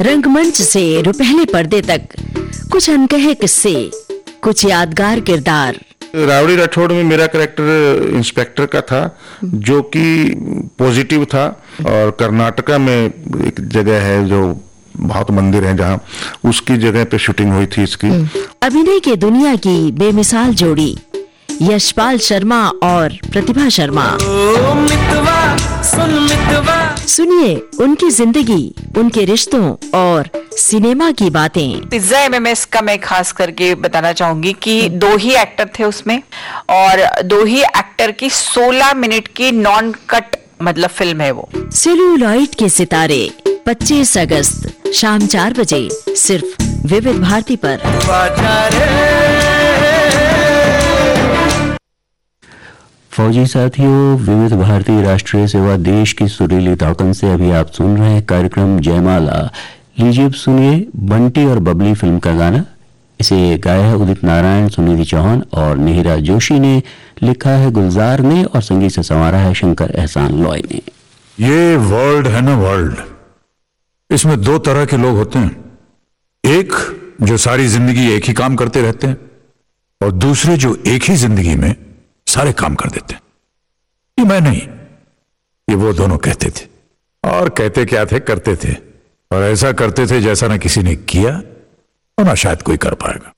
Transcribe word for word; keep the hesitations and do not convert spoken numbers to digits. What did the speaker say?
रंगमंच से रुपहले पर्दे तक कुछ अनकहे किस्से, कुछ यादगार किरदार। रावड़ी राठौड़ में मेरा कैरेक्टर इंस्पेक्टर का था जो कि पॉजिटिव था, और कर्नाटका में एक जगह है जो बहुत मंदिर है जहाँ, उसकी जगह पे शूटिंग हुई थी इसकी। अभिनय के दुनिया की बेमिसाल जोड़ी यशपाल शर्मा और प्रतिभा शर्मा। सुनिए उनकी जिंदगी, उनके रिश्तों और सिनेमा की बातें। पिज्जा एमएमएस का मैं खास करके बताना चाहूंगी कि दो ही एक्टर थे उसमें, और दो ही एक्टर की सोलह मिनट की नॉन कट मतलब फिल्म है वो। सेल्यूलॉइड के सितारे पच्चीस अगस्त शाम चार बजे सिर्फ विविध भारती पर। फौजी साथियों, विविध भारती राष्ट्रीय सेवा देश की सुरीली धड़कन से अभी आप सुन रहे हैं कार्यक्रम जयमाला। लीजिए अब सुनिए बंटी और बबली फिल्म का गाना। इसे गाया है उदित नारायण, सुनिधि चौहान और निहिरा जोशी ने, लिखा है गुलजार ने और संगीत से संवारा है शंकर एहसान लॉय ने। ये वर्ल्ड है ना, वर्ल्ड, इसमें दो तरह के लोग होते हैं। एक जो सारी जिंदगी एक ही काम करते रहते हैं, और दूसरे जो एक ही जिंदगी में सारे काम कर देते हैं। ये मैं नहीं, ये वो दोनों कहते थे। और कहते क्या थे, करते थे, और ऐसा करते थे जैसा ना किसी ने किया और ना शायद कोई कर पाएगा।